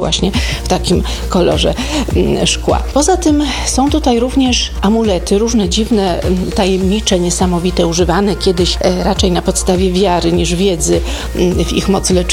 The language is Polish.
właśnie w takim kolorze szkła. Poza tym są tutaj również amulety, różne dziwne, tajemnicze, niesamowite, używane kiedyś raczej na podstawie wiary niż wiedzy w ich moc leczniczą.